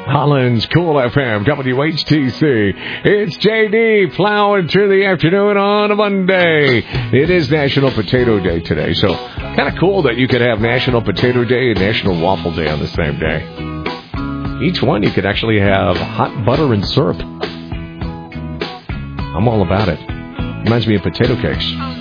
Holland's Cool FM, WHTC. It's JD plowing through the afternoon on a Monday. It is National Potato Day today, so kind of cool that you could have National Potato Day and National Waffle Day on the same day. Each one you could actually have hot butter and syrup. I'm all about it. Reminds me of potato cakes.